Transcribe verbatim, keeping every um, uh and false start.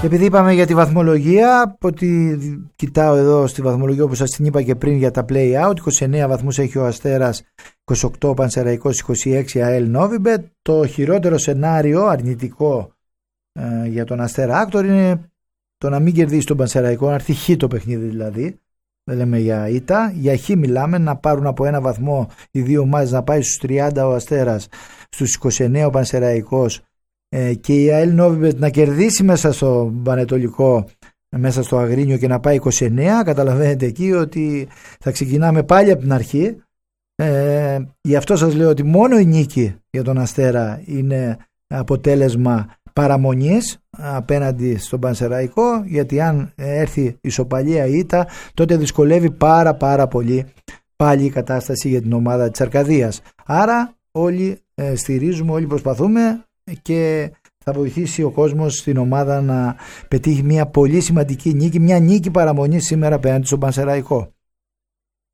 Επειδή είπαμε για τη βαθμολογία, ότι κοιτάω εδώ στη βαθμολογία όπως σας την είπα και πριν για τα play-out, είκοσι εννέα βαθμούς έχει ο Αστέρας, είκοσι οκτώ ο Πανσεραϊκός, είκοσι έξι ΑΕΛ Νόβιμπετ. Το χειρότερο σενάριο αρνητικό ε, για τον Αστέρα Άκτορ είναι το να μην κερδίσει τον Πανσεραϊκό, να έρθει χ το παιχνίδι δηλαδή. Δεν λέμε για ήττα, για χ μιλάμε, να πάρουν από ένα βαθμό οι δύο ομάδες, να πάει στους τριάντα ο Αστέρας, στους είκοσι εννέα ο Πανσεραϊκός ε, και η ΑΕΛ Νόβιμπετ να κερδίσει μέσα στο Πανετολικό, μέσα στο Αγρίνιο και να πάει είκοσι εννέα. Καταλαβαίνετε εκεί ότι θα ξεκινάμε πάλι από την αρχή. Ε, γι' αυτό σας λέω ότι μόνο η νίκη για τον Αστέρα είναι αποτέλεσμα παραμονής απέναντι στον Πανσεραϊκό, γιατί αν έρθει ισοπαλία ή ήττα, τότε δυσκολεύει πάρα πάρα πολύ πάλι η κατάσταση για την ομάδα της Αρκαδίας. Άρα όλοι ε, στηρίζουμε, όλοι προσπαθούμε και θα βοηθήσει ο κόσμος στην ομάδα να πετύχει μια πολύ σημαντική νίκη, μια νίκη παραμονής σήμερα απέναντι στον Πανσεραϊκό.